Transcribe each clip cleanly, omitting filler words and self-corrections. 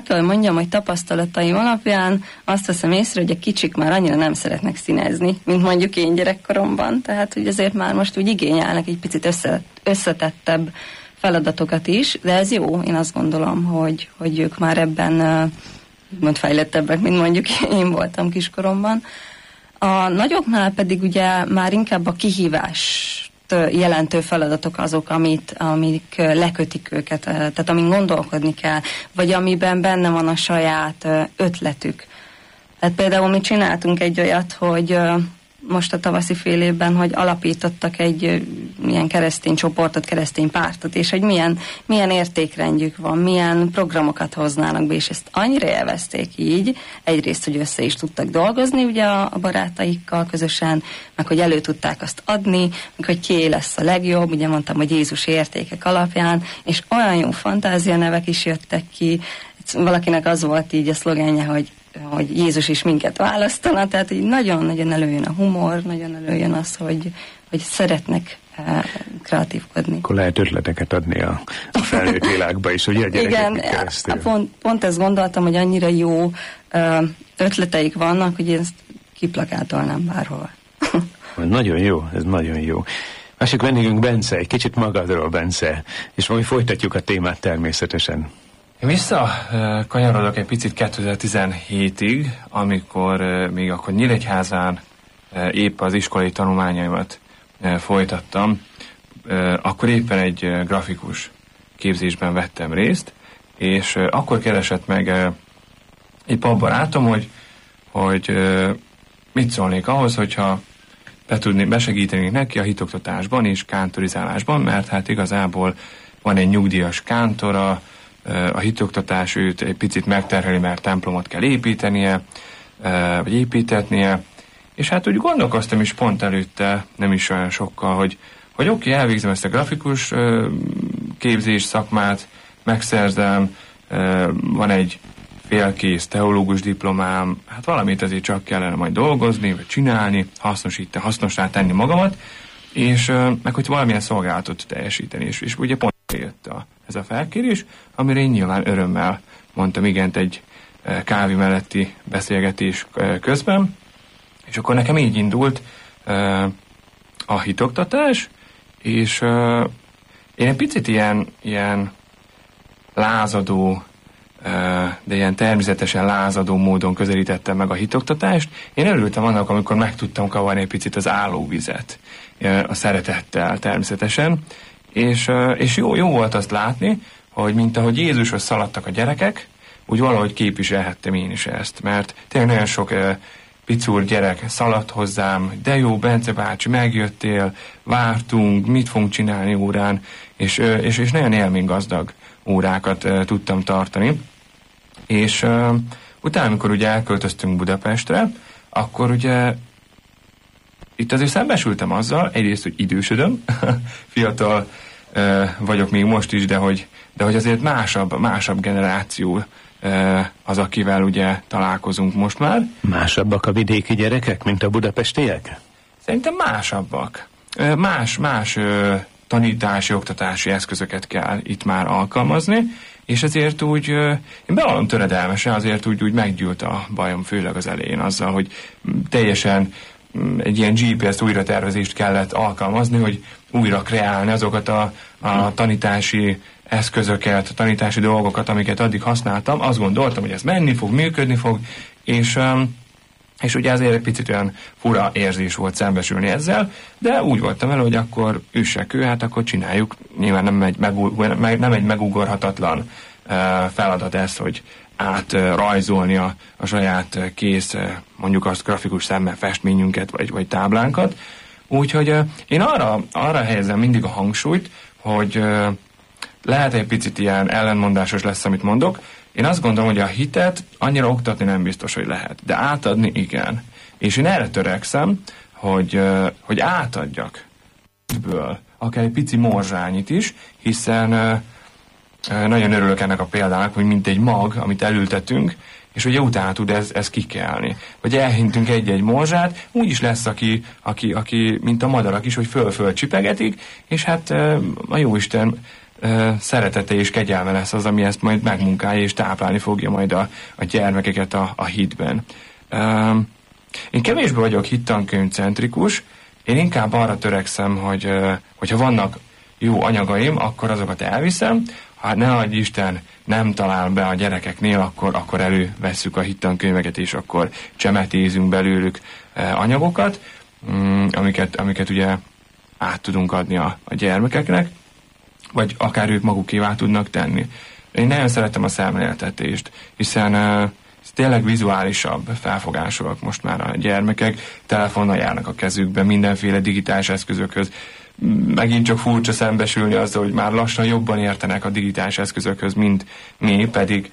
kell mondjam, hogy tapasztalataim alapján azt veszem észre, hogy a kicsik már annyira nem szeretnek színezni, mint mondjuk én gyerekkoromban, tehát hogy azért már most úgy igényelnek egy picit összetettebb feladatokat is, de ez jó, én azt gondolom, hogy ők már ebben fejlettebbek, mint mondjuk én voltam kiskoromban. A nagyoknál pedig ugye már inkább a kihívást jelentő feladatok azok, amik lekötik őket, tehát amin gondolkodni kell, vagy amiben benne van a saját ötletük. Hát például mi csináltunk egy olyat, hogy most a tavaszi fél évben, hogy alapítottak egy milyen keresztény csoportot, keresztény pártot, és hogy milyen értékrendjük van, milyen programokat hoznának be, és ezt annyira élvezték így, egyrészt, hogy össze is tudtak dolgozni ugye a barátaikkal közösen, meg hogy elő tudták azt adni, meg hogy kié lesz a legjobb, ugye mondtam, hogy Jézus értékek alapján, és olyan jó fantázia nevek is jöttek ki, valakinek az volt így a szlogenje, hogy Jézus is minket választana, tehát így nagyon-nagyon előjön a humor, nagyon előjön az, hogy szeretnek kreatívkodni. Akkor lehet ötleteket adni a felnőtt világba is, ugye a gyerekeknek keresztül. Igen, pont ezt gondoltam, hogy annyira jó ötleteik vannak, hogy én ezt kiplakátolnám bárhol. Nagyon jó, ez nagyon jó. Másik vendégünk Bence, egy kicsit magadról, Bence, és majd folytatjuk a témát természetesen. Én visszakanyarodok egy picit 2017-ig, amikor még akkor Nyíregyházán épp az iskolai tanulmányaimat folytattam. Akkor éppen egy grafikus képzésben vettem részt, és akkor keresett meg épp a barátom, hogy mit szólnék ahhoz, hogyha besegítenék neki a hitoktatásban és kántorizálásban, mert hát igazából van egy nyugdíjas kántora, a hitoktatás őt egy picit megterheli, mert templomot kell építenie, vagy építetnie, és hát úgy gondolkoztam is pont előtte, nem is olyan sokkal, hogy oké, elvégzem ezt a grafikus képzés szakmát, megszerzem, van egy félkész teológus diplomám, hát valamit azért csak kellene majd dolgozni, vagy csinálni, hasznossá tenni magamat, és meg hogy valamilyen szolgálatot teljesíteni, és ugye pont jött ez a felkérés, amire én nyilván örömmel mondtam igent egy kávé melletti beszélgetés közben, és akkor nekem így indult a hitoktatás, és én egy picit ilyen lázadó, de ilyen természetesen lázadó módon közelítettem meg a hitoktatást. Én örültem annak, amikor meg tudtam kavarni egy picit az állóvizet, a szeretettel természetesen, és jó volt azt látni, hogy mint ahogy Jézushoz szaladtak a gyerekek, úgy valahogy képviselhettem én is ezt, mert tényleg nagyon sok picúr gyerek szaladt hozzám, de jó, Bence bácsi, megjöttél, vártunk, mit fogunk csinálni órán, és nagyon élménygazdag órákat tudtam tartani. És utána, amikor ugye elköltöztünk Budapestre, akkor ugye itt azért szembesültem azzal, egyrészt, hogy idősödöm, fiatal vagyok még most is, de hogy azért másabb generáció az, akivel ugye találkozunk most már. Másabbak a vidéki gyerekek, mint a budapestiek? Szerintem másabbak. Más tanítási, oktatási eszközöket kell itt már alkalmazni, és ezért úgy, én bevallom töredelmesen, azért úgy meggyűlt a bajom, főleg az elején azzal, hogy teljesen egy ilyen GPS újratervezést kellett alkalmazni, hogy újra kreálni azokat a tanítási eszközöket, a tanítási dolgokat, amiket addig használtam. Azt gondoltam, hogy ez menni fog, működni fog, és ugye azért egy picit olyan fura érzés volt szembesülni ezzel, de úgy voltam el, hogy akkor üssek ő, hát akkor csináljuk. Nyilván nem egy megugorhatatlan feladat ez, hogy átrajzolni a saját kész, mondjuk azt grafikus szemmel festményünket, vagy táblánkat. Úgyhogy én arra helyezem mindig a hangsúlyt, hogy lehet egy picit ilyen ellenmondásos lesz, amit mondok. Én azt gondolom, hogy a hitet annyira oktatni nem biztos, hogy lehet, de átadni igen. És én erre törekszem, hogy átadjak ebből akár egy pici morzsányit is, hiszen nagyon örülök ennek a példának, hogy mint egy mag, amit elültetünk, és ugye utána tud ez kikelni. Vagy elhintünk egy-egy morzsát, úgyis lesz, aki mint a madarak is, hogy föl-föl csipegetik, és hát a Jóisten szeretete és kegyelme lesz az, ami ezt majd megmunkálja és táplálni fogja majd a gyermekeket a hitben. Én kevésbé vagyok hittankönyvcentrikus, én inkább arra törekszem, hogyha vannak jó anyagaim, akkor azokat elviszem, ha ne adj Isten nem talál be a gyerekeknél, akkor elővesszük a hittankönyveket, és akkor csemetézünk belőlük anyagokat, amiket ugye át tudunk adni a gyermekeknek, vagy akár ők magukévá tudnak tenni. Én nagyon szeretem a szemléltetést, hiszen ez tényleg vizuálisabb felfogásúak most már a gyermekek, telefonnal járnak a kezükbe, mindenféle digitális eszközökhöz. Megint csak furcsa szembesülni azzal, hogy már lassan jobban értenek a digitális eszközökhöz, mint mi, pedig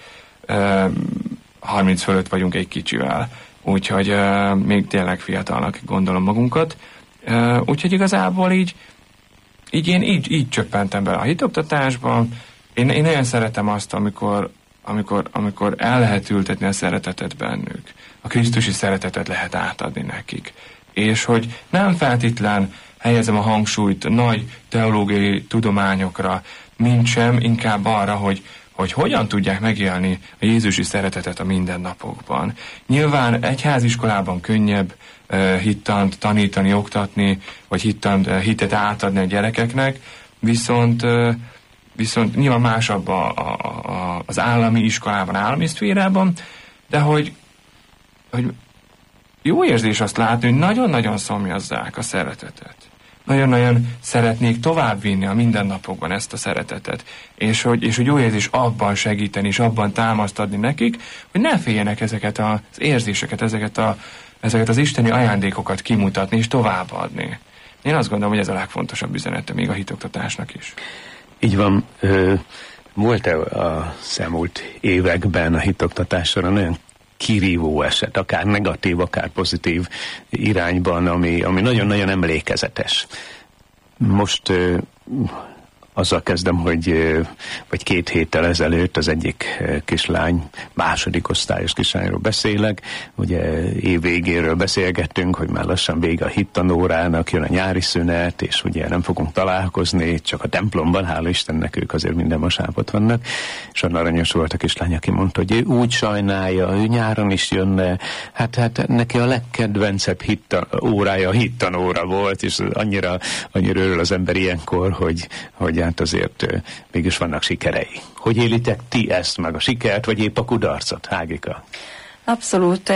30 fölött vagyunk egy kicsivel. Úgyhogy még tényleg fiatalnak gondolom magunkat. Úgyhogy igazából én így csöppentem bele a hitoktatásba. Én nagyon szeretem azt, amikor el lehet ültetni a szeretetet bennük. A krisztusi szeretetet lehet átadni nekik. És hogy nem feltétlen helyezem a hangsúlyt nagy teológiai tudományokra, mint sem, inkább arra, hogy hogyan tudják megélni a jézusi szeretetet a mindennapokban. Nyilván egyháziskolában könnyebb hittant tanítani, oktatni, vagy hitet átadni a gyerekeknek, viszont nyilván másabb az állami iskolában, állami szférában, de hogy jó érzés azt látni, hogy nagyon-nagyon szomjazzák a szeretetet. Nagyon-nagyon szeretnék továbbvinni a mindennapokban ezt a szeretetet, és hogy jó érzés abban segíteni, és abban támaszt adni nekik, hogy ne féljenek ezeket az érzéseket, ezeket az isteni ajándékokat kimutatni és továbbadni. Én azt gondolom, hogy ez a legfontosabb üzenete még a hitoktatásnak is. Így van. Volt-e a elmúlt években a hitoktatásra nagyon kirívó eset, akár negatív, akár pozitív irányban, ami nagyon-nagyon emlékezetes? Most azzal kezdem, vagy 2 héttel ezelőtt az egyik kislány, második osztályos kislányról beszélek, ugye év végéről beszélgettünk, hogy már lassan vége a hittanórának, jön a nyári szünet, és ugye nem fogunk találkozni, csak a templomban, hála Istennek ők azért minden vasárnap vannak, és olyan aranyos volt a kislány, aki mondta, hogy ő úgy sajnálja, ő nyáron is jönne, hát neki a legkedvencebb órája a hittanóra volt, és annyira örül az ember ilyenkor, hogy hát azért mégis vannak sikerei. Hogy élitek ti ezt meg, a sikert, vagy épp a kudarcot, Hágika? Abszolút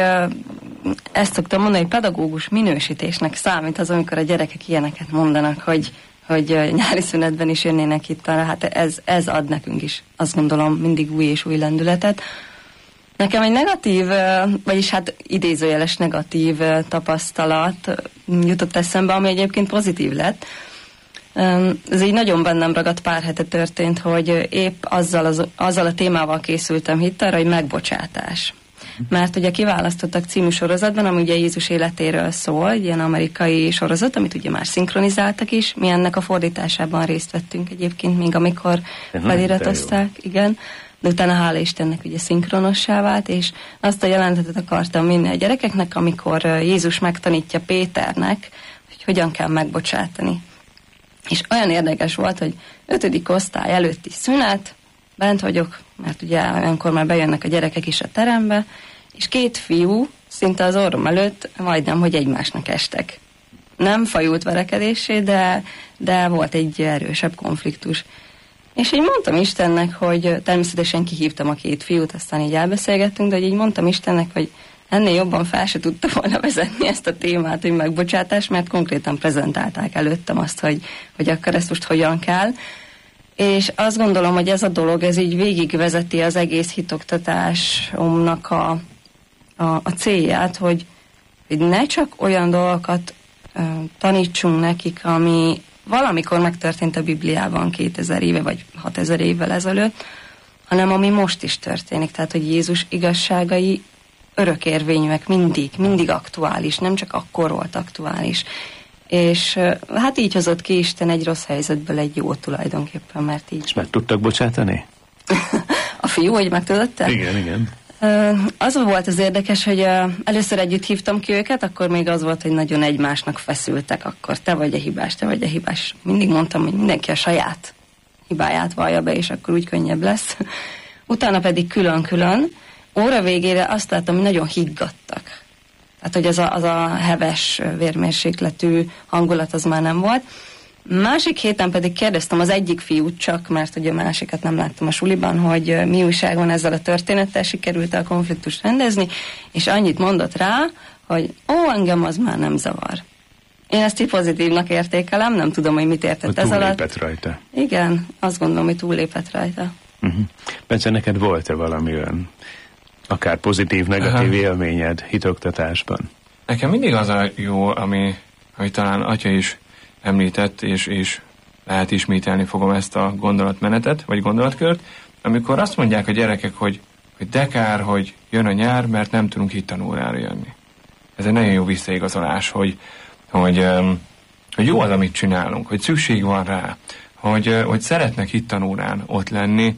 ezt szoktam mondani, hogy pedagógus minősítésnek számít az, amikor a gyerekek ilyeneket mondanak, hogy nyári szünetben is jönnének itt arra, hát ez ad nekünk is, azt gondolom, mindig új és új lendületet. Nekem egy negatív, vagyis hát idézőjeles negatív tapasztalat jutott eszembe, ami egyébként pozitív lett. Ez így nagyon bennem ragadt, pár hete történt, hogy épp azzal a témával készültem hittelre, hogy megbocsátás. Mert ugye kiválasztottak című sorozatban, ami ugye Jézus életéről szól, egy ilyen amerikai sorozat, amit ugye már szinkronizáltak is, mi ennek a fordításában részt vettünk egyébként, még amikor feliratozták, igen, de utána hála Istennek ugye szinkronossá vált, és azt a jelentetet akartam vinni a gyerekeknek, amikor Jézus megtanítja Péternek, hogy hogyan kell megbocsátani. És olyan érdekes volt, hogy 5. osztály előtti szünet, bent vagyok, mert ugye olyankor már bejönnek a gyerekek is a terembe, és 2 fiú szinte az orrom előtt majdnem, hogy egymásnak estek. Nem fajult verekedésé, de volt egy erősebb konfliktus. És így mondtam Istennek, hogy természetesen kihívtam a 2 fiút, aztán így elbeszélgettünk, de így mondtam Istennek, hogy ennél jobban fel se tudta volna vezetni ezt a témát, hogy megbocsátás, mert konkrétan prezentálták előttem azt, hogy akkor ezt most hogyan kell. És azt gondolom, hogy ez a dolog, ez így végigvezeti az egész hitoktatásomnak a célját, hogy ne csak olyan dolgokat tanítsunk nekik, ami valamikor megtörtént a Bibliában 2000 éve, vagy 6000 évvel ezelőtt, hanem ami most is történik. Tehát, hogy Jézus igazságai örökérvényűek, mindig aktuális, nem csak akkor volt aktuális. És hát így hozott ki Isten egy rossz helyzetből egy jó tulajdonképpen, mert így... És meg tudtak bocsátani? A fiú, hogy meg tudod te? Igen. Az volt az érdekes, hogy először együtt hívtam ki őket, akkor még az volt, hogy nagyon egymásnak feszültek, akkor te vagy a hibás. Mindig mondtam, hogy mindenki a saját hibáját vallja be, és akkor úgy könnyebb lesz. Utána pedig külön-külön. Óra végére azt láttam, hogy nagyon higgadtak. Tehát, hogy az a heves vérmérsékletű hangulat az már nem volt. Másik héten pedig kérdeztem az egyik fiút csak, mert ugye a másikat nem láttam a suliban, hogy mi újság van ezzel a történettel, sikerült a konfliktust rendezni, és annyit mondott rá, hogy engem az már nem zavar. Én ezt így pozitívnak értékelem, nem tudom, hogy mit értett ez alatt. Túllépett rajta. Igen, azt gondolom, hogy túllépett rajta. Bence, neked volt-e valami olyan akár pozitív, negatív élményed hitoktatásban? Nekem mindig az a jó, ami talán atya is említett, és lehet ismételni fogom ezt a gondolatmenetet, vagy gondolatkört, amikor azt mondják a gyerekek, hogy de kár, hogy jön a nyár, mert nem tudunk hittanórára jönni. Ez egy nagyon jó visszaigazolás, hogy jó az, amit csinálunk, hogy szükség van rá, hogy szeretnek hittanórán ott lenni,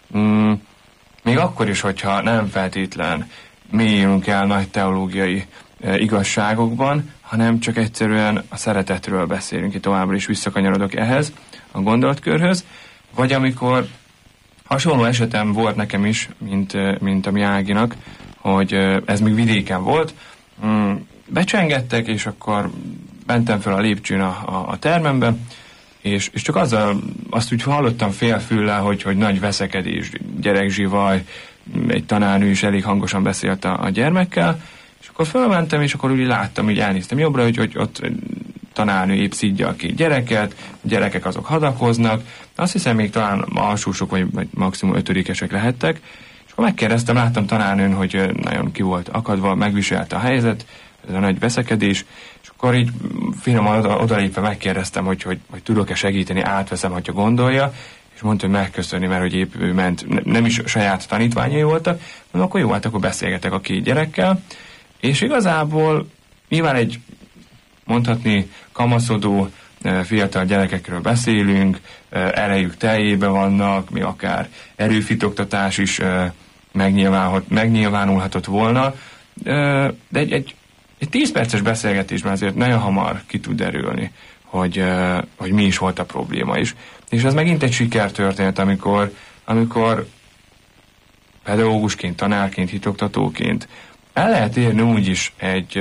még akkor is, hogyha nem feltétlen mélyülünk el nagy teológiai igazságokban, hanem csak egyszerűen a szeretetről beszélünk, itt továbbra is visszakanyarodok ehhez a gondolatkörhöz, vagy amikor hasonló esetem volt nekem is, mint a mi Áginak, hogy ez még vidéken volt, becsengettek, és akkor mentem fel a lépcsőn a termembe, és csak azt úgy hallottam félfüllel, hogy nagy veszekedés, gyerekzsivaj, egy tanárnő is elég hangosan beszélt a gyermekkel, és akkor fölmentem, és akkor úgy láttam, így elnéztem jobbra, hogy ott tanárnő épp szidja a két gyereket, a gyerekek azok hadakoznak, azt hiszem még talán alsósok, vagy maximum ötödikesek lehettek, és akkor megkérdeztem, láttam tanárnőn, hogy nagyon ki volt akadva, megviselte a helyzet, ez a nagy veszekedés, és akkor így finoman odalépve megkérdeztem, hogy tudok-e segíteni, átveszem, hogyha gondolja, és mondta, hogy megköszönni, mert hogy épp ő ment, nem is saját tanítványai voltak, mondom, akkor jó, hát akkor beszélgetek a két gyerekkel, és igazából nyilván egy mondhatni kamaszodó fiatal gyerekekről beszélünk, erejük teljében vannak, mi akár erőfitoktatás is megnyilvánulhatott volna, de egy 10 perces beszélgetésben azért nagyon hamar ki tud derülni, hogy mi is volt a probléma is. És ez megint egy sikertörténet, amikor pedagógusként, tanárként, hitoktatóként el lehet érni úgyis egy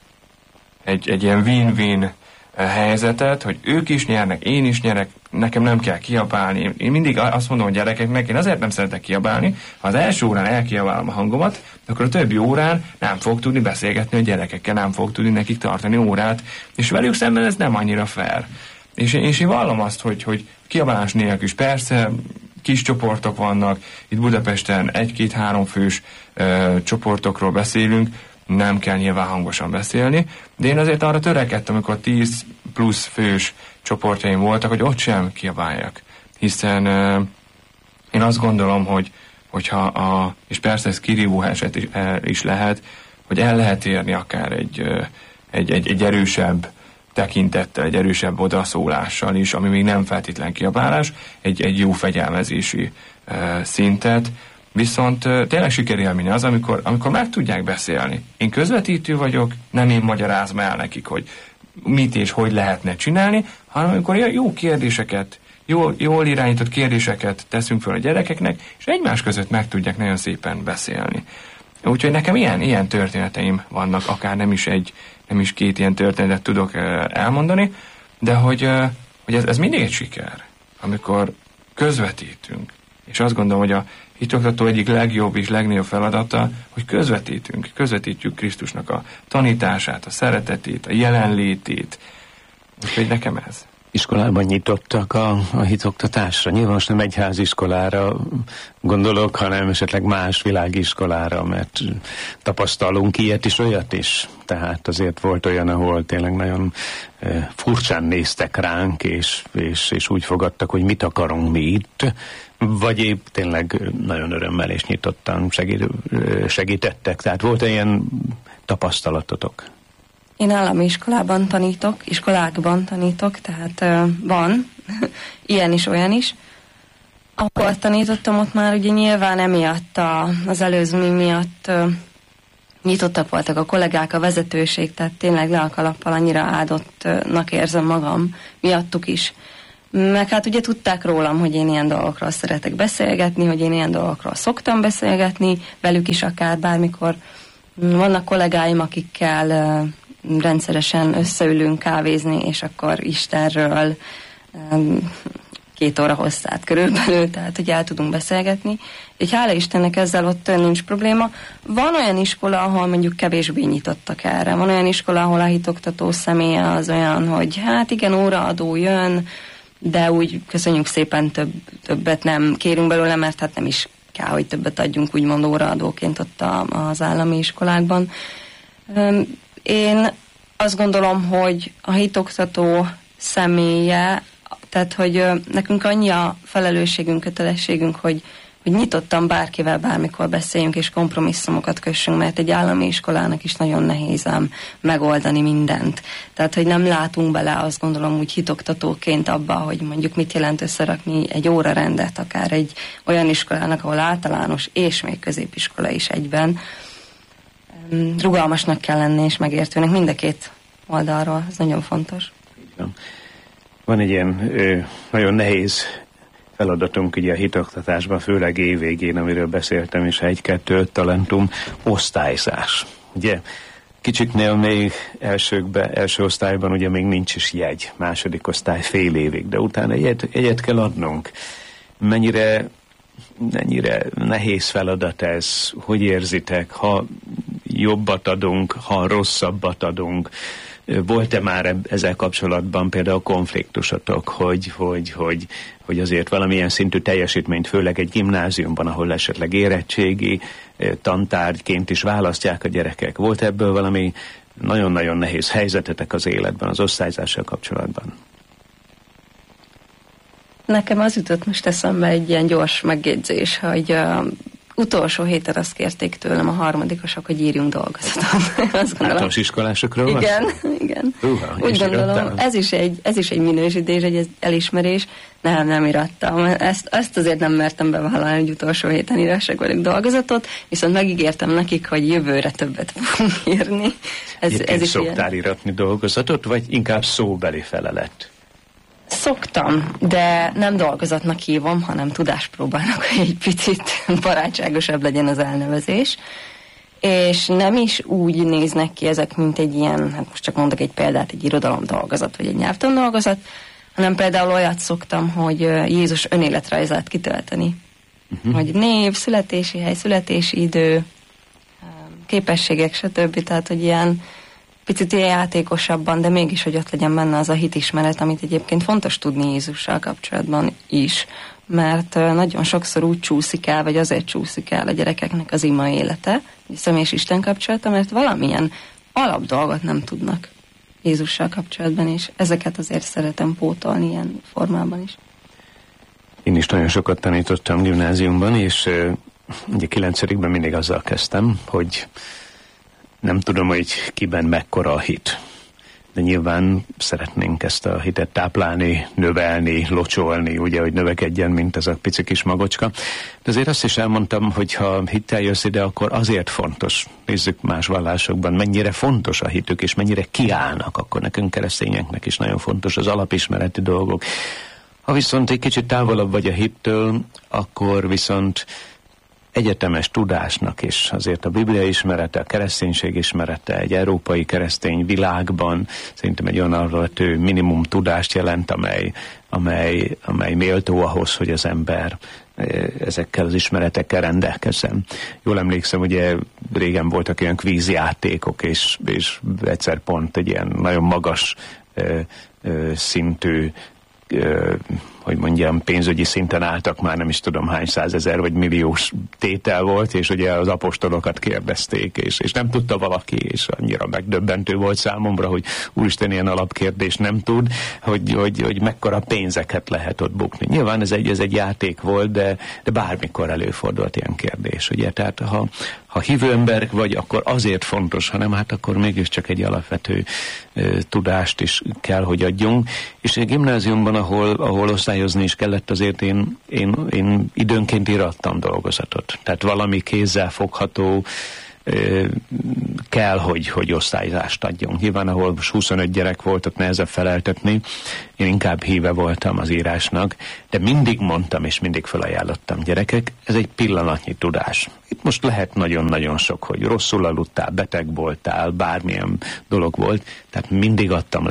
ilyen win-win helyzetet, hogy ők is nyernek, én is nyerek, nekem nem kell kiabálni. Én mindig azt mondom a gyerekeknek, én azért nem szeretek kiabálni, ha az első órán elkiabálom a hangomat, akkor a többi órán nem fog tudni beszélgetni a gyerekekkel, nem fog tudni nekik tartani órát, és velük szemben ez nem annyira fair. És én vallom azt, hogy kiabálás nélkül is persze, kis csoportok vannak, itt Budapesten 1-2-3 fős csoportokról beszélünk, nem kell nyilván hangosan beszélni, de én azért arra törekedtem, amikor 10 plusz fős csoportjaim voltak, hogy ott sem kiabáljak. Hiszen én azt gondolom, hogyha és persze ez kirívó eset is lehet, hogy el lehet érni akár egy erősebb tekintettel, egy erősebb odaszólással is, ami még nem feltétlen kiabálás, egy jó fegyelmezési szintet. Viszont tényleg sikerélmény az, amikor meg tudják beszélni. Én közvetítő vagyok, nem én magyarázom el nekik, hogy mit és hogy lehetne csinálni, hanem amikor jó kérdéseket, jól irányított kérdéseket teszünk fel a gyerekeknek, és egymás között meg tudják nagyon szépen beszélni. Úgyhogy nekem ilyen történeteim vannak, akár nem is 2 ilyen történetet tudok elmondani, de hogy ez mindig egy siker, amikor közvetítünk. És azt gondolom, hogy a hitoktató egyik legjobb és legnagyobb feladata, hogy közvetítjük Krisztusnak a tanítását, a szeretetét, a jelenlétét. Úgyhogy nekem ez. Iskolában nyitottak a hitoktatásra? Nyilván most nem egyháziskolára gondolok, hanem esetleg más világiskolára, mert tapasztalunk ilyet is, olyat is. Tehát azért volt olyan, ahol tényleg nagyon furcsán néztek ránk, és úgy fogadtak, hogy mit akarunk mi itt, vagy épp tényleg nagyon örömmel és nyitottan segítettek. Tehát volt ilyen tapasztalatotok? Én állami iskolákban tanítok, tehát van ilyen is, olyan is. Akkor tanítottam, ott már ugye nyilván emiatt az előzmény miatt nyitottak voltak a kollégák, a vezetőség, tehát tényleg le a kalappal annyira áldottnak érzem magam, miattuk is. Meg hát ugye tudták rólam, hogy én ilyen dolgokról szeretek beszélgetni, hogy én ilyen dolgokról szoktam beszélgetni, velük is akár bármikor. Vannak kollégáim, akikkel rendszeresen összeülünk kávézni, és akkor Istenről 2 óra hosszát körülbelül, tehát hogy el tudunk beszélgetni. Így hála Istennek ezzel ott nincs probléma. Van olyan iskola, ahol mondjuk kevésbé nyitottak erre. Van olyan iskola, ahol a hitoktató személye az olyan, hogy hát igen, óraadó jön, de úgy köszönjük szépen, többet nem kérünk belőle, mert hát nem is kell, hogy többet adjunk úgymond óraadóként ott az állami iskolákban. Én azt gondolom, hogy a hitoktató személye, tehát hogy nekünk annyi a felelősségünk, kötelességünk, hogy nyitottan bárkivel bármikor beszéljünk és kompromisszumokat kössünk, mert egy állami iskolának is nagyon nehéz megoldani mindent. Tehát, hogy nem látunk bele, azt gondolom úgy hitoktatóként abba, hogy mondjuk mit jelent összerakni egy órarendet, akár egy olyan iskolának, ahol általános és még középiskola is egyben. Rugalmasnak kell lenni és megértőnek mind a két oldalról, ez nagyon fontos. Van egy ilyen nagyon nehéz feladatunk ugye a hitoktatásban, főleg évvégén, amiről beszéltem, és 1-2-5 talentum, osztályzás. Ugye kicsiknél még első osztályban ugye még nincs is jegy, második osztály fél évig, de utána jegyet kell adnunk. Mennyire nehéz feladat ez, hogy érzitek, ha jobbat adunk, ha rosszabbat adunk? Volt-e már ezzel kapcsolatban például konfliktusotok, hogy azért valamilyen szintű teljesítményt, főleg egy gimnáziumban, ahol esetleg érettségi tantárgyként is választják a gyerekek. Volt ebből valami nagyon-nagyon nehéz helyzetetek az életben, az osztályzással kapcsolatban? Nekem az jutott most eszembe egy ilyen gyors megjegyzés, hogy utolsó héten azt kérték tőlem a harmadikosok, hogy írjunk dolgozatot. Általános iskolásokról van? Igen. Úgy gondolom, ez is egy minősítés, egy elismerés. Nem írattam. Ezt azért nem mertem bevállalni, hogy utolsó héten írassak velük dolgozatot, viszont megígértem nekik, hogy jövőre többet fogunk írni. Ez is szoktál íratni dolgozatot, vagy inkább szóbeli felelet? Szoktam, de nem dolgozatnak hívom, hanem tudáspróbának, hogy egy picit barátságosabb legyen az elnevezés. És nem is úgy néznek ki ezek, mint egy ilyen, hát most csak mondok egy példát, egy irodalom dolgozat, vagy egy nyelvtan dolgozat, hanem például olyat szoktam, hogy Jézus önéletrajzát kitölteni. Hogy név, születési hely, születési idő, képességek, stb. Tehát, hogy ilyen picit ilyen játékosabban, de mégis, hogy ott legyen benne az a hitismeret, amit egyébként fontos tudni Jézussal kapcsolatban is, mert nagyon sokszor úgy csúszik el, vagy azért csúszik el a gyerekeknek az ima élete, a személy és Isten kapcsolata, mert valamilyen alapdolgot nem tudnak Jézussal kapcsolatban, és ezeket azért szeretem pótolni ilyen formában is. Én is nagyon sokat tanítottam gimnáziumban, és ugye 9-ben mindig azzal kezdtem, hogy nem tudom, hogy kiben mekkora a hit. De nyilván szeretnénk ezt a hitet táplálni, növelni, locsolni, ugye, hogy növekedjen, mint ez a pici kis magocska. De azért azt is elmondtam, hogy ha hittel jössz ide, akkor azért fontos, nézzük más vallásokban, mennyire fontos a hitük, és mennyire kiállnak, akkor nekünk keresztényeknek is nagyon fontos az alapismereti dolgok. Ha viszont egy kicsit távolabb vagy a hittől, akkor viszont egyetemes tudásnak is azért a Biblia ismerete, a kereszténység ismerete egy európai keresztény világban szerintem egy olyan alapvető minimum tudást jelent, amely méltó ahhoz, hogy az ember ezekkel az ismeretekkel rendelkezzen. Jól emlékszem, ugye régen voltak ilyen kvízjátékok, és egyszer pont egy ilyen nagyon magas szintű hogy mondjam, pénzügyi szinten álltak, már nem is tudom hány 100 000 vagy milliós tétel volt, és ugye az apostolokat kérdezték, és nem tudta valaki, és annyira megdöbbentő volt számomra, hogy úristen, ilyen alapkérdés nem tud, hogy mekkora pénzeket lehet ott bukni. Nyilván ez egy játék volt, de bármikor előfordult ilyen kérdés, ugye? Tehát ha hívő ember vagy, akkor azért fontos, hanem hát akkor mégiscsak egy alapvető tudást is kell, hogy adjunk. És a gimnáziumban, ahol osztályozni is kellett, azért én időnként írattam dolgozatot. Tehát valami kézzel fogható, kell, hogy osztályzást adjunk. Nyilván, ahol 25 gyerek volt, ott nehezebb feleltetni. Én inkább híve voltam az írásnak, de mindig mondtam, és mindig felajánlottam: gyerekek, ez egy pillanatnyi tudás. Itt most lehet nagyon-nagyon sok, hogy rosszul aludtál, beteg voltál, bármilyen dolog volt, tehát mindig adtam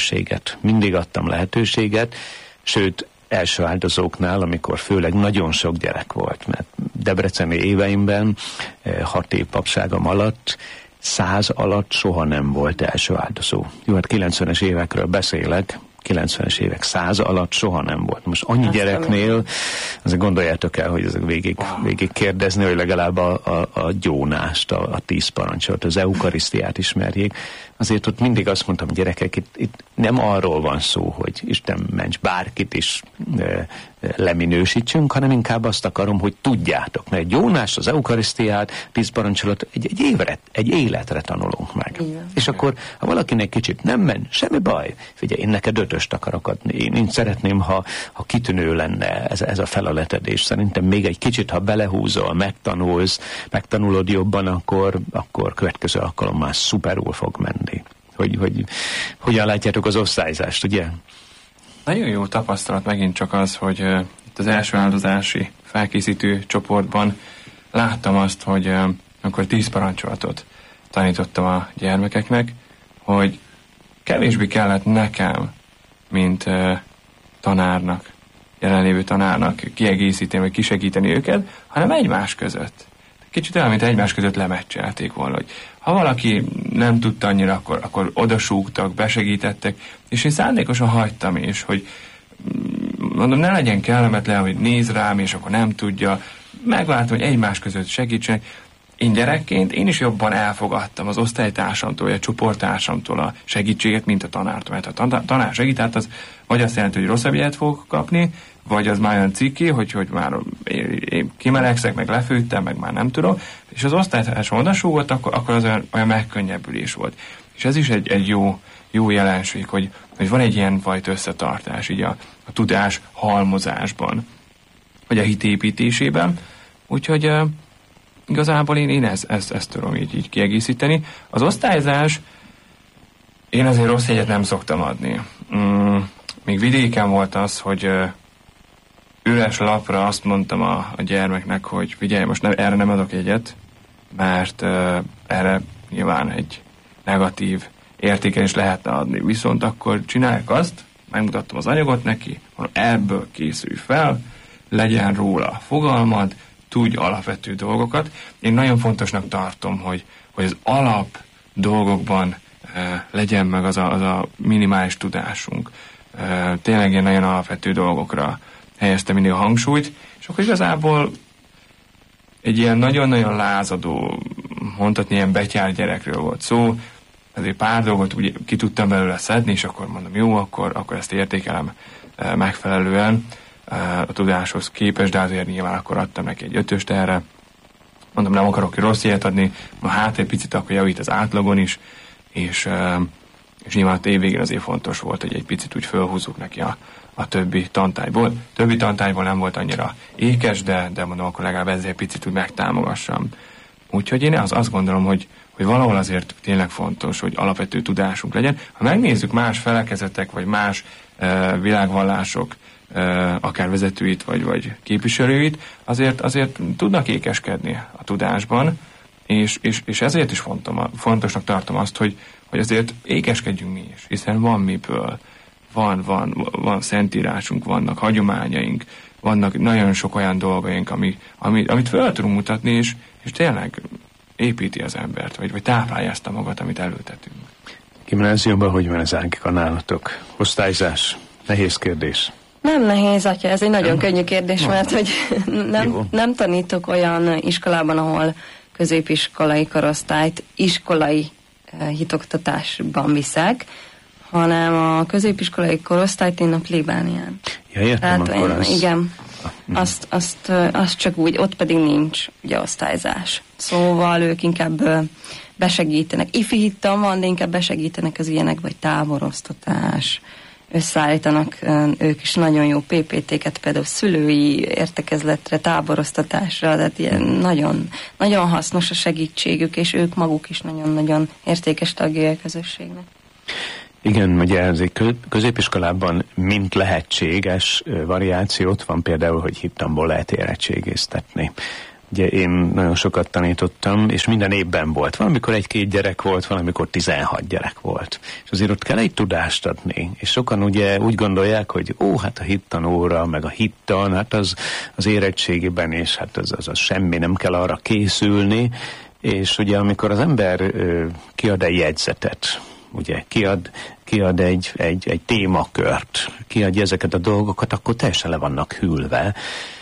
lehetőséget, sőt, első áldozóknál, amikor főleg nagyon sok gyerek volt, mert debreceni éveimben, 6 év papságom alatt, 100 alatt soha nem volt első áldozó. Jó, hát 90-es évekről beszélek, 90-es évek 100 alatt soha nem volt. Most annyi gyereknél, azért gondoljátok el, hogy ezek végig kérdezni, hogy legalább a gyónást, a 10 parancsot, az eukarisztiát ismerjék. Azért ott mindig azt mondtam: gyerekek, itt nem arról van szó, hogy Isten ments, bárkit is leminősítsünk, hanem inkább azt akarom, hogy tudjátok, mert egy gyónást, az eukarisztiát, 10 parancsolat egy életre tanulunk meg. Igen. És akkor, ha valakinek kicsit nem ment, semmi baj. Figyelj, én neked 5-öst akarok adni. Én szeretném, ha kitűnő lenne ez a feleleted, és szerintem még egy kicsit, ha belehúzol, megtanulod jobban, akkor következő alkalommal szuperul fog menni. Hogyan látjátok az osztályzást, ugye? Nagyon jó tapasztalat megint csak az, hogy itt az első áldozási felkészítő csoportban láttam azt, hogy amikor 10 parancsolatot tanítottam a gyermekeknek, hogy kevésbé kellett nekem, mint tanárnak, jelenlévő tanárnak kiegészíteni, vagy kisegíteni őket, hanem egymás között. Kicsit olyan, mint egymás között lemeccselték volna, hogy ha valaki nem tudta annyira, akkor odasúgtak, besegítettek, és én szándékosan hagytam is, hogy mondom, ne legyen kellemetlen, hogy néz rám, és akkor nem tudja. Megvártam, hogy egymás között segítsenek. Én gyerekként én is jobban elfogadtam az osztálytársamtól, vagy a csoporttársamtól a segítséget, mint a tanártól. Mert a tanár segít, hát az vagy azt jelenti, hogy rosszabb jegyet fogok kapni, vagy az már olyan ciki, hogy már én kimelegszek, meg lefőttem, meg már nem tudom. És az osztálytársam odasúgott, akkor az olyan megkönnyebbülés volt. És ez is egy jó jelenség, hogy van egy ilyen fajta összetartás így a tudás halmozásban, vagy a hitépítésében. Úgyhogy igazából én ezt tudom így kiegészíteni. Az osztályzás, én azért rossz jegyet nem szoktam adni. Még vidéken volt az, hogy üres lapra azt mondtam a gyermeknek, hogy figyelj, most erre nem adok jegyet, mert erre nyilván egy negatív értékelést lehetne adni. Viszont akkor csinálják azt, megmutattam az anyagot neki, mondom, ebből készülj fel, legyen róla fogalmad, tudj alapvető dolgokat. Én nagyon fontosnak tartom, hogy az alap dolgokban legyen meg az a minimális tudásunk. Tényleg ilyen nagyon alapvető dolgokra helyeztem mindig a hangsúlyt, és akkor igazából egy ilyen nagyon-nagyon lázadó, mondhatni ilyen betyár gyerekről volt szó, azért pár dolgot úgy ki tudtam belőle szedni, és akkor mondom, jó, akkor ezt értékelem megfelelően a tudáshoz képest, de azért nyilván akkor adtam neki egy 5-öst erre. Mondom, nem akarok rossz ilyet adni, hát egy picit akkor javít az átlagon is, és nyilván a évvégén azért fontos volt, hogy egy picit úgy fölhúzzuk neki a többi tantárgyból. Többi tantárgyból nem volt annyira ékes, de mondom, akkor legalább ezzel egy picit úgy megtámogassam. Úgyhogy én azt gondolom, hogy valahol azért tényleg fontos, hogy alapvető tudásunk legyen. Ha megnézzük más felekezetek, vagy más világvallások, akár vezetőit, vagy képviselőit, azért tudnak ékeskedni a tudásban, és ezért is fontosnak tartom azt, hogy azért ékeskedjünk mi is, hiszen van miből, van szentírásunk, vannak hagyományaink, vannak nagyon sok olyan dolgaink, amit fel tudunk mutatni, és tényleg építi az embert, vagy táplálja ezt a magat, amit előtetünk. Gimnáziumban hogy van az Ágika nálatok? Osztályzás? Nehéz kérdés. Nem nehéz, atya, ez egy nagyon könnyű kérdés, mert hogy nem tanítok olyan iskolában, ahol középiskolai korosztályt iskolai hitoktatásban viszek, hanem a középiskolai korosztályt én a plébánián. Ja, értem, akkor az... Igen, azt csak úgy, ott pedig nincs ugye osztályzás. Szóval ők inkább besegítenek. Ifi hittam van, de inkább besegítenek az ilyenek, vagy táborosztatás, összeállítanak ők is nagyon jó PPT-ket, például szülői értekezletre, táboroztatásra, tehát ilyen nagyon, nagyon hasznos a segítségük, és ők maguk is nagyon-nagyon értékes tagjai a közösségnek. Igen, ugye ez egy középiskolában mint lehetséges variációt van például, hogy hittanból lehet érettségiztetni. Ugye én nagyon sokat tanítottam, és minden évben volt. Valamikor 1-2 gyerek volt, valamikor 16 gyerek volt. És azért ott kell egy tudást adni. És sokan ugye úgy gondolják, hogy hát a hittanóra, meg a hittan, hát az érettségiben, és hát az semmi, nem kell arra készülni. És ugye amikor az ember kiad egy jegyzetet, ugye kiad egy témakört, kiadja ezeket a dolgokat, akkor teljesen le vannak hűlve.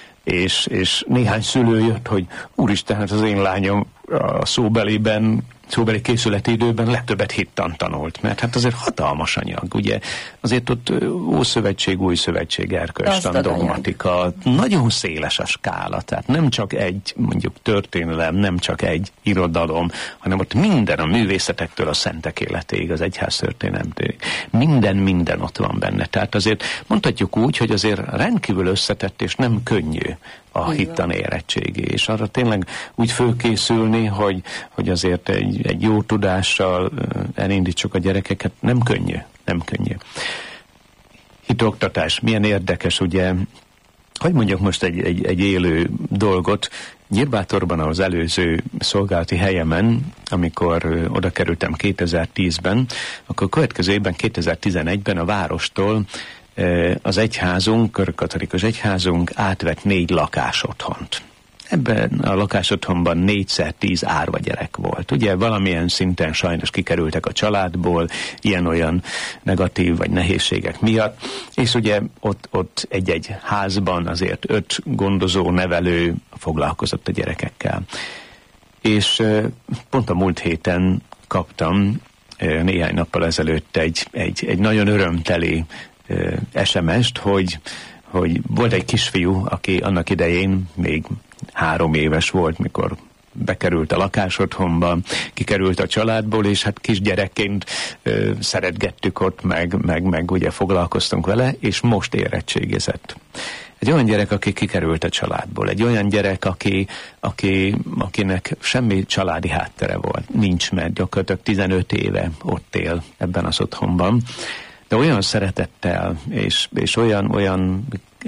És néhány szülő jött, hogy úristen, hát az én lányom a szóbeli készületi időben legtöbbet hittan tanult, mert hát azért hatalmas anyag, ugye? Azért ott Ószövetség, Új Szövetség, erkölcstan, dogmatika, nagyon széles a skála, tehát nem csak egy mondjuk történelem, nem csak egy irodalom, hanem ott minden, a művészetektől a szentek életéig, az egyház történelemtől. Minden ott van benne. Tehát azért mondhatjuk úgy, hogy azért rendkívül összetett és nem könnyű a hittan érettségi, és arra tényleg úgy fölkészülni, hogy azért egy jó tudással elindítsuk a gyerekeket, nem könnyű. Hitoktatás, milyen érdekes, ugye, hogy mondjak most egy élő dolgot, Nyírbátorban az előző szolgálati helyemen, amikor oda kerültem 2010-ben, akkor következő évben, 2011-ben a várostól az egyházunk, körkatolikus egyházunk átvett 4 lakásotthont. Ebben a lakásotthonban 4x10 árva gyerek volt. Ugye valamilyen szinten sajnos kikerültek a családból, ilyen-olyan negatív vagy nehézségek miatt, és ugye ott egy-egy házban azért 5 gondozó, nevelő foglalkozott a gyerekekkel. És pont a múlt héten kaptam néhány nappal ezelőtt egy nagyon örömteli SMS-t, hogy volt egy kisfiú, aki annak idején még 3 éves volt, mikor bekerült a lakásotthonba, kikerült a családból, és hát kisgyerekként szeretgettük ott, meg ugye foglalkoztunk vele, és most érettségizett. Egy olyan gyerek, aki kikerült a családból, egy olyan gyerek, akinek semmi családi háttere volt, nincs, mert gyakorlatilag 15 éve ott él ebben az otthonban, de olyan szeretettel és olyan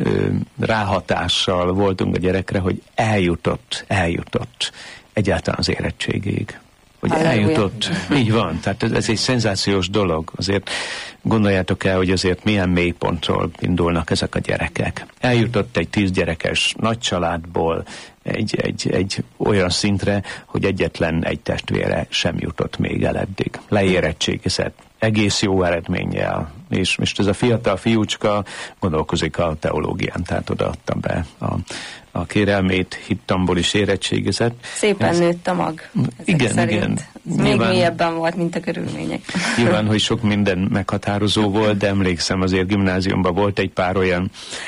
ráhatással voltunk a gyerekre, hogy eljutott egyáltalán az érettségig. Hogy eljutott, így van, tehát ez egy szenzációs dolog. Azért gondoljátok el, hogy azért milyen mélypontról indulnak ezek a gyerekek. Eljutott egy 10 gyerekes nagy családból egy olyan szintre, hogy egyetlen egy testvére sem jutott még el eddig. Leérettségizett, egész jó eredménnyel, és most ez a fiatal fiúcska gondolkozik a teológián, tehát odaadtam be a kérelmét, hittamból is érettségizett. Szépen nőtt a mag. Igen. Még mélyebben volt, mint a körülmények. Nyilván, hogy sok minden meghatározó volt, de emlékszem, azért gimnáziumban volt egy pár olyan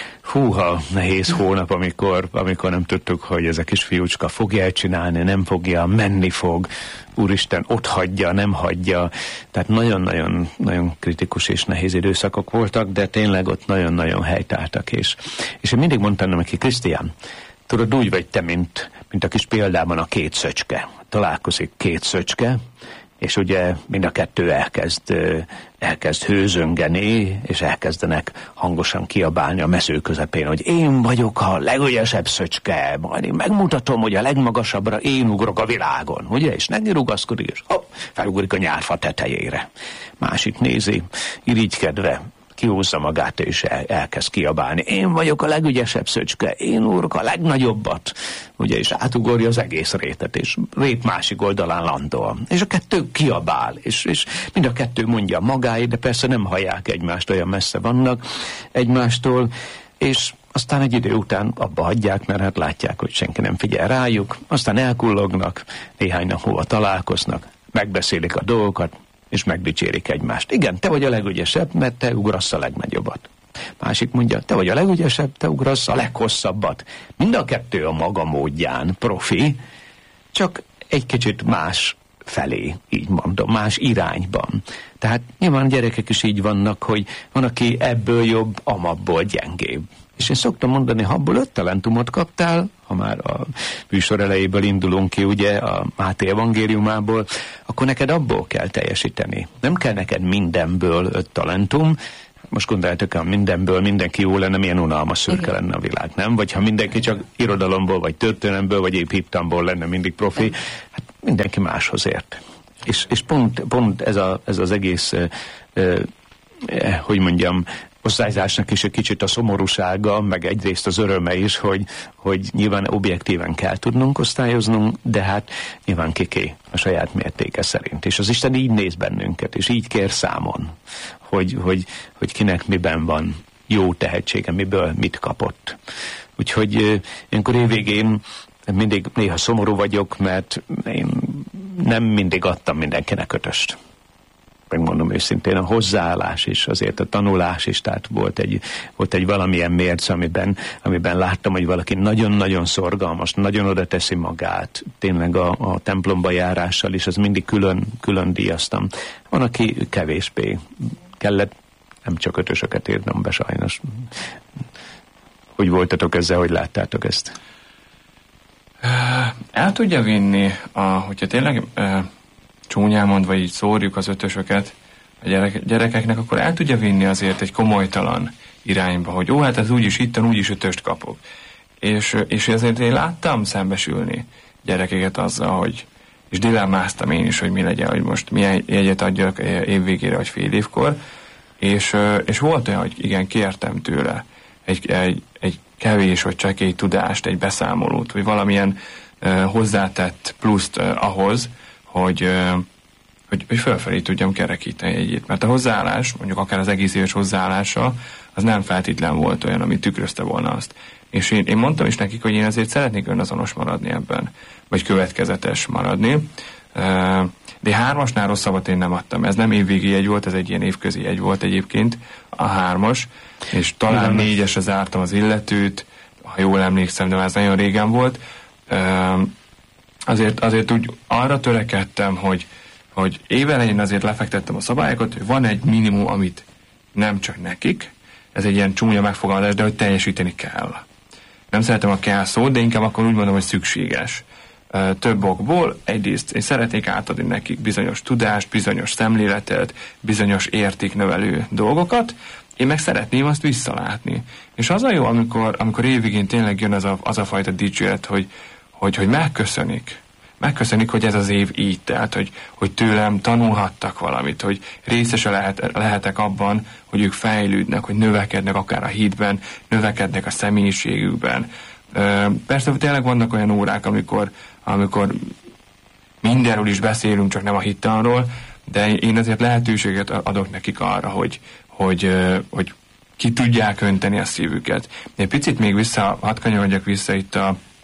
nehéz hónap, amikor nem tudtuk, hogy ez a kis fiúcska fogja elcsinálni, nem fogja, menni fog, úristen, ott hagyja, nem hagyja. Tehát nagyon kritikus és nehéz időszakok voltak, de tényleg ott nagyon-nagyon helytáltak. És én mindig mondtam neki, Krisztián, tudod, úgy vagy te, mint a kis példában a 2 szöcske. Találkozik 2 szöcske, és ugye mind a 2 elkezd hőzöngeni, és elkezdenek hangosan kiabálni a mező közepén, hogy én vagyok a legügyesebb szöcske, majd én megmutatom, hogy a legmagasabbra én ugrok a világon, ugye? És rugaszkodik, és hopp, felugrik a nyárfa tetejére. Másik nézi, irigykedve, kihúzza magát, és elkezd kiabálni. Én vagyok a legügyesebb szöcske, én ugrok a legnagyobbat, ugye, és átugorja az egész rétet, és rét másik oldalán landol. És a 2 kiabál, és mind a 2 mondja magáét, de persze nem hallják egymást, olyan messze vannak egymástól, és aztán egy idő után abba hagyják, mert hát látják, hogy senki nem figyel rájuk, aztán elkullognak, néhány nap múlva találkoznak, megbeszélik a dolgokat, és megdicsérik egymást. Igen, te vagy a legügyesebb, mert te ugrasz a legnagyobbat. Másik mondja, te vagy a legügyesebb, te ugrasz a leghosszabbat. Mind a 2 a maga módján profi, csak egy kicsit más felé, így mondom, más irányban. Tehát nyilván gyerekek is így vannak, hogy van, aki ebből jobb, amabból gyengébb. És én szoktam mondani, ha abból 5 talentumot kaptál, ha már a műsor elejéből indulunk ki, ugye, a Máté evangéliumából, akkor neked abból kell teljesíteni. Nem kell neked mindenből 5 talentum. Most gondoljátok, ha mindenből mindenki jó lenne, milyen unalmas szürke lenne a világ, nem? Vagy ha mindenki csak irodalomból, vagy történelemból, vagy épp hittamból lenne mindig profi, hát mindenki máshoz ért. És pont ez az egész, hogy mondjam, osztályzásnak is egy kicsit a szomorúsága, meg egyrészt az öröme is, hogy nyilván objektíven kell tudnunk osztályoznunk, de hát nyilván kiké a saját mértéke szerint. És az Isten így néz bennünket, és így kér számon, hogy kinek miben van jó tehetsége, miből mit kapott. Úgyhogy ilyenkor évvégén mindig néha szomorú vagyok, mert én nem mindig adtam mindenkinek 5-öst. Megmondom őszintén, a hozzáállás is, azért a tanulás is, tehát volt egy valamilyen mérc, amiben láttam, hogy valaki nagyon-nagyon szorgalmas, nagyon oda teszi magát, tényleg a templomba járással is, az mindig külön díjaztam. Van, aki kevésbé kellett, nem csak 5-ösöket írnom be sajnos. Hogy voltatok ezzel, hogy láttátok ezt? El tudja vinni, hogyha tényleg csúnyán mondva így szórjuk az 5-ösöket a gyerekeknek, akkor el tudja vinni azért egy komolytalan irányba, hogy hát ez úgyis itten, úgyis 5-öst kapok. És azért én láttam szembesülni gyerekeket azzal, hogy és dilemmáztam én is, hogy mi legyen, hogy most milyen jegyet adjak évvégére, vagy fél évkor, és volt olyan, hogy igen, kértem tőle egy kevés, vagy csak egy tudást, egy beszámolót, vagy valamilyen hozzátett pluszt ahhoz, hogy fölfelé tudjam kerekíteni egyet. Mert a hozzáállás, mondjuk akár az egész éves hozzáállása, az nem feltétlen volt olyan, ami tükrözte volna azt. És én mondtam is nekik, hogy én azért szeretnék önazonos maradni ebben, vagy következetes maradni. De 3-asnál rosszabbat én nem adtam. Ez nem évvégi jegy volt, ez egy ilyen évközi jegy volt egyébként, a 3-as, és talán 4-esre zártam az illetőt, ha jól emlékszem, de ez nagyon régen volt. Azért úgy arra törekedtem, hogy évelején azért lefektettem a szabályokat, hogy van egy minimum, amit nem csak nekik, ez egy ilyen csúnya megfogalmazás, de hogy teljesíteni kell. Nem szeretem a kell szót, de inkább akkor úgy mondom, hogy szükséges. Több okból, egyrészt én szeretnék átadni nekik bizonyos tudást, bizonyos szemléletet, bizonyos értéknövelő dolgokat, én meg szeretném azt visszalátni. És az a jó, amikor évvégén tényleg jön az a fajta dicséret, hogy megköszönik. Megköszönik, hogy ez az év így telt, hogy tőlem tanulhattak valamit, hogy részese lehetek abban, hogy ők fejlődnek, hogy növekednek akár a hitben, növekednek a személyiségükben. Persze tényleg vannak olyan órák, amikor mindenről is beszélünk, csak nem a hittanról, de én azért lehetőséget adok nekik arra, hogy ki tudják önteni a szívüket. Egy picit még hadd kanyarodjak vissza itt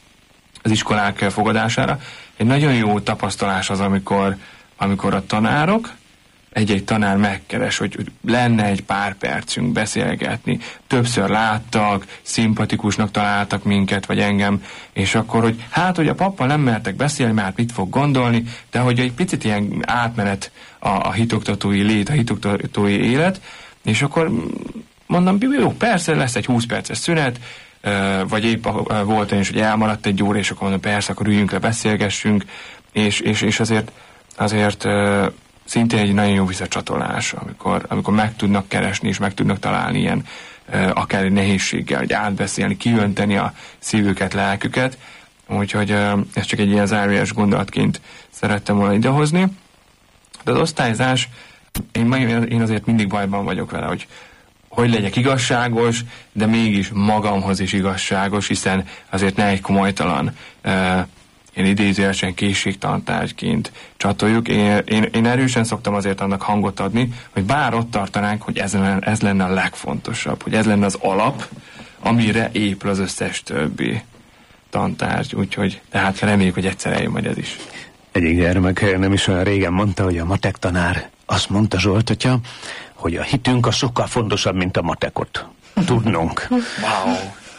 az iskolák fogadására. Egy nagyon jó tapasztalás az, amikor a tanárok, egy-egy tanár megkeres, hogy lenne egy pár percünk beszélgetni. Többször láttak, szimpatikusnak találtak minket, vagy engem, és akkor, hogy a pappal nem mertek beszélni, mert mit fog gondolni, de hogy egy picit ilyen átmenet a hitoktatói lét, a hitoktatói élet, és akkor mondom, jó, persze lesz egy 20 perces szünet, vagy épp volt olyan is, hogy elmaradt egy óra, és akkor mondom, persze, akkor üljünk le, beszélgessünk, és azért szintén egy nagyon jó visszacsatolás, amikor meg tudnak keresni, és meg tudnak találni ilyen akár egy nehézséggel, hogy átbeszélni, kiönteni a szívüket, lelküket, úgyhogy ez csak egy ilyen zárójeles gondolatként szerettem volna idehozni. De az osztályzás, én azért mindig bajban vagyok vele, hogy legyek igazságos, de mégis magamhoz is igazságos, hiszen azért ne egy komolytalan én idézőjelesen készségtantárgyként csatoljuk. Én erősen szoktam azért annak hangot adni, hogy bár ott tartanánk, hogy ez lenne a legfontosabb, hogy ez lenne az alap, amire épül az összes többi tantárgy. Úgyhogy tehát reméljük, hogy egyszer eljön majd ez is. Egyik gyermek nem is olyan régen mondta, hogy a matek tanár azt mondta, Zsolt atya, hogy a hitünk az sokkal fontosabb, mint a matekot. Tudnunk. Wow.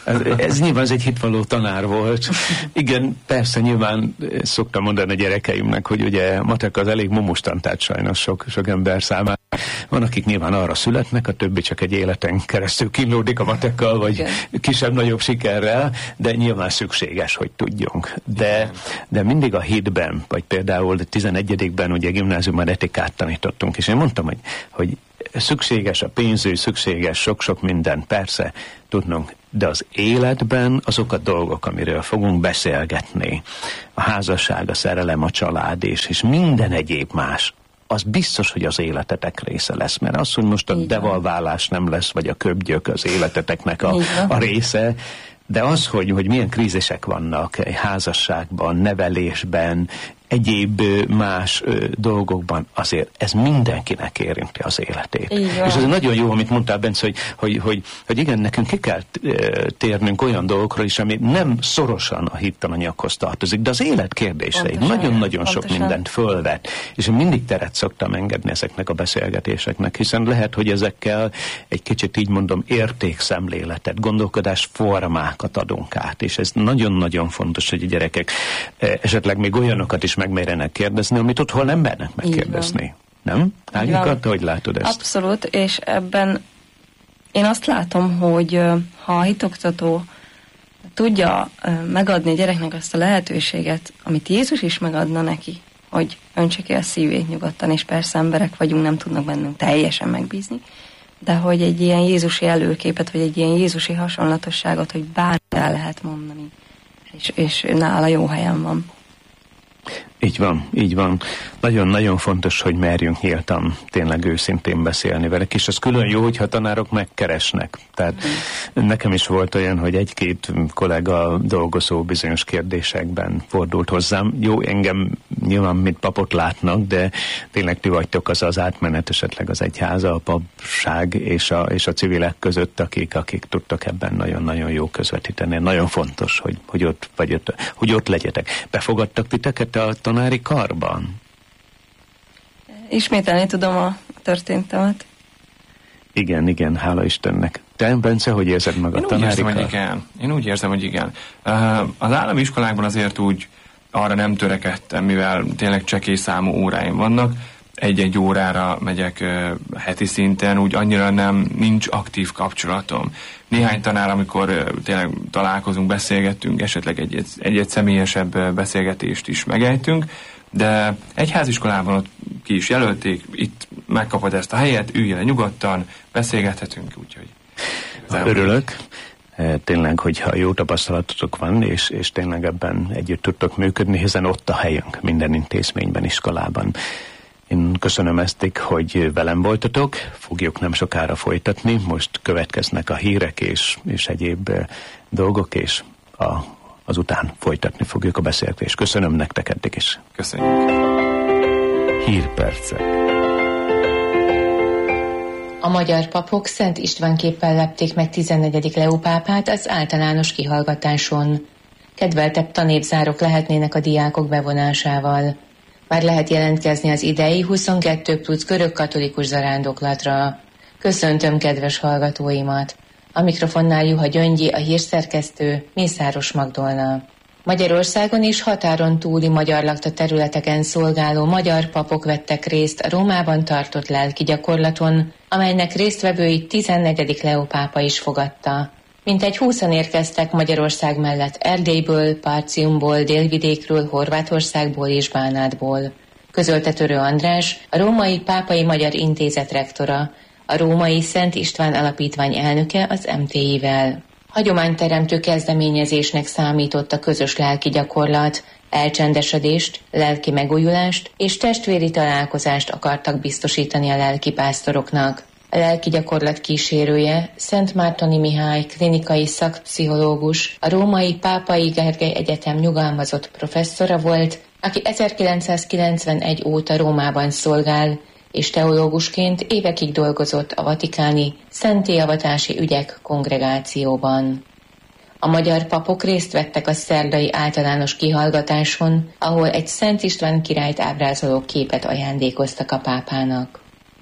Ez nyilván egy hitvalló tanár volt. Igen, persze nyilván szoktam mondani a gyerekeimnek, hogy ugye matek az elég mumustantált sajnos sok ember számára. Van, akik nyilván arra születnek, a többi csak egy életen keresztül kínlódik a matekkal, vagy kisebb-nagyobb sikerrel, de nyilván szükséges, hogy tudjunk. De mindig a hitben, vagy például 11-ben ugye gimnáziumban etikát tanítottunk, és én mondtam, hogy szükséges a pénzű, szükséges sok-sok minden, persze tudnunk, de az életben azok a dolgok, amiről fogunk beszélgetni, a házasság, a szerelem, a család és minden egyéb más, az biztos, hogy az életetek része lesz, mert az, hogy most a devalválás nem lesz, vagy a köbgyök az életeteknek a része, de az, hogy milyen krízisek vannak egy házasságban, nevelésben, egyéb más dolgokban, azért ez mindenkinek érinti az életét. És ez nagyon jó, amit mondtál, Bence, hogy igen, nekünk ki kell térnünk olyan dolgokról is, ami nem szorosan a hittananyaghoz tartozik, de az élet kérdései nagyon-nagyon sok mindent fölvet. És én mindig teret szoktam engedni ezeknek a beszélgetéseknek, hiszen lehet, hogy ezekkel egy kicsit így mondom értékszemléletet, gondolkodás formákat adunk át, és ez nagyon-nagyon fontos, hogy a gyerekek esetleg még olyanokat is megmerenek kérdezni, amit otthon nem mernek megkérdezni. Nem? Ágika, hogy látod ezt? Abszolút, és ebben én azt látom, hogy ha a hitoktató tudja megadni a gyereknek azt a lehetőséget, amit Jézus is megadna neki, hogy öntse ki a szívét nyugodtan, és persze emberek vagyunk, nem tudnak bennünk teljesen megbízni, de hogy egy ilyen jézusi előképet, vagy egy ilyen jézusi hasonlatosságot, hogy bármit el lehet mondani, és nála jó helyen van. Így van. Nagyon-nagyon fontos, hogy merjünk nyíltan, tényleg őszintén beszélni velük, és az külön jó, hogyha tanárok megkeresnek. Tehát nekem is volt olyan, hogy egy-két kollega dolgozó bizonyos kérdésekben fordult hozzám. Jó, engem nyilván mint papot látnak, de tényleg ti vagytok az átmenet esetleg az egyháza, a papság és a civilek között, akik tudtak ebben nagyon-nagyon jó közvetíteni. Nagyon fontos, hogy ott legyetek. Befogadtak titeket a tanári karban? Ismételni tudom a történtemet. Igen, hála Istennek. Te, Bence, hogy érzed magad tanári kar? Én úgy érzem, hogy igen. Az állami iskolákban azért úgy arra nem törekedtem, mivel tényleg csekély számú óráim vannak. Egy-egy órára megyek heti szinten, úgy annyira nincs aktív kapcsolatom. Néhány tanár, amikor tényleg találkozunk, beszélgettünk, esetleg egy személyesebb beszélgetést is megejtünk, de egyháziskolában ott ki is jelölték, itt megkapod ezt a helyet, üljél le nyugodtan, beszélgethetünk, úgyhogy... Örülök. Tényleg, hogyha jó tapasztalatotok van, és tényleg ebben együtt tudtok működni, hiszen ott a helyünk minden intézményben, iskolában. Én köszönöm Esztik, hogy velem voltatok, fogjuk nem sokára folytatni, most következnek a hírek és egyéb dolgok, és azután folytatni fogjuk a beszélgetést. Köszönöm nektek eddig is. Köszönjük. Hírpercek. A magyar papok Szent István képpel lepték meg 14. Leó pápát az általános kihallgatáson. Kedveltebb tanévzárok lehetnének a diákok bevonásával. Már lehet jelentkezni az idei 22+ görög-katolikus zarándoklatra. Köszöntöm kedves hallgatóimat! A mikrofonnál Juha Gyöngyi, a hírszerkesztő, Mészáros Magdolna. Magyarországon is határon túli magyar lakta területeken szolgáló magyar papok vettek részt a Rómában tartott lelki gyakorlaton, amelynek résztvevőit 14. Leó pápa is fogadta. Mintegy 20-an érkeztek Magyarország mellett Erdélyből, Partiumból, Délvidékről, Horvátországból és Bánátból. Közölte Törő András, a Római Pápai Magyar Intézet rektora, a Római Szent István Alapítvány elnöke az MTI-vel. Hagyományteremtő kezdeményezésnek számított a közös lelki gyakorlat, elcsendesedést, lelki megújulást és testvéri találkozást akartak biztosítani a lelkipásztoroknak. A lelki gyakorlat kísérője, Szent Mártoni Mihály klinikai szakpszichológus, a Római Pápai Gergely Egyetem nyugalmazott professzora volt, aki 1991 óta Rómában szolgál, és teológusként évekig dolgozott a vatikáni szentélyavatási ügyek kongregációban. A magyar papok részt vettek a szerdai általános kihallgatáson, ahol egy Szent István királyt ábrázoló képet ajándékoztak a pápának.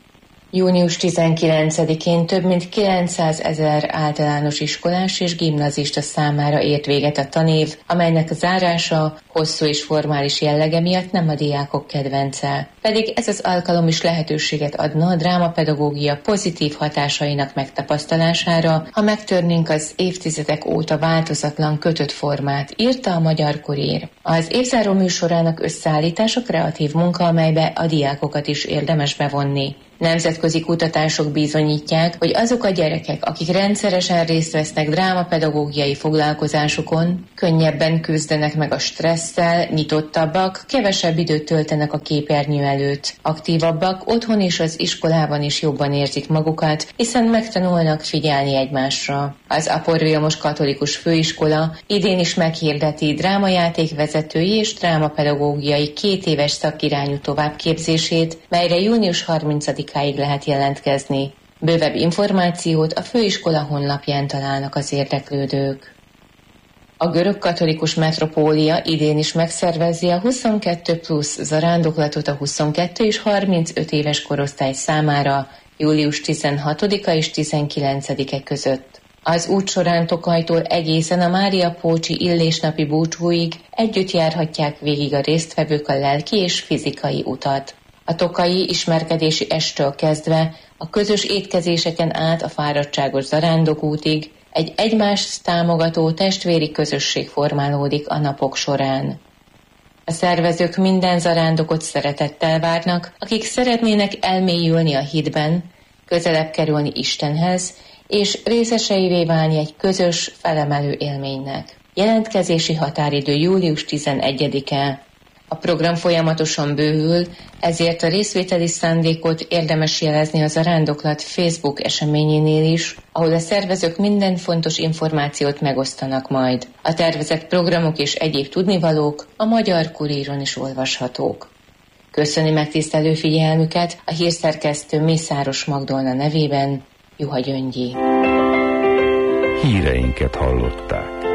Június 19-én több mint 900 000 általános iskolás és gimnazista számára ért véget a tanév, amelynek zárása hosszú és formális jellege miatt nem a diákok kedvence. Pedig ez az alkalom is lehetőséget adna a drámapedagógia pozitív hatásainak megtapasztalására, ha megtörnénk az évtizedek óta változatlan kötött formát, írta a Magyar Kurír. Az évzáró műsorának összeállítása kreatív munka, amelybe a diákokat is érdemes bevonni. Nemzetközi kutatások bizonyítják, hogy azok a gyerekek, akik rendszeresen részt vesznek drámapedagógiai foglalkozásokon, könnyebben küzdenek meg a stresszel, nyitottabbak, kevesebb időt töltenek a képernyő előtt, aktívabbak, otthon és az iskolában is jobban érzik magukat, hiszen megtanulnak figyelni egymásra. Az Apor Vilmos Katolikus Főiskola idén is meghirdeti drámajátékvezetői és drámapedagógiai 2 éves szakirányú továbbképzését, melyre június 30-áig lehet jelentkezni. Bővebb információt a főiskola honlapján találnak az érdeklődők. A görög katolikus metropólia idén is megszervezi a 22 plusz zarándoklatot a 22 és 35 éves korosztály számára július 16-a és 19-e között. Az út során Tokajtól egészen a Mária Pócsi illésnapi búcsúig együtt járhatják végig a résztvevők a lelki és fizikai utat. A tokaji ismerkedési esttől kezdve a közös étkezéseken át a fáradtságos zarándokútig egy egymást támogató testvéri közösség formálódik a napok során. A szervezők minden zarándokot szeretettel várnak, akik szeretnének elmélyülni a hitben, közelebb kerülni Istenhez, és részeseivé válni egy közös, felemelő élménynek. Jelentkezési határidő július 11-e. A program folyamatosan bővül, ezért a részvételi szándékot érdemes jelezni a zarándoklat Facebook eseményénél is, ahol a szervezők minden fontos információt megosztanak majd. A tervezett programok és egyéb tudnivalók a Magyar Kuríron is olvashatók. Köszöni megtisztelő figyelmüket a hírszerkesztő Mészáros Magdolna nevében, Juha Gyöngyi. Híreinket hallották.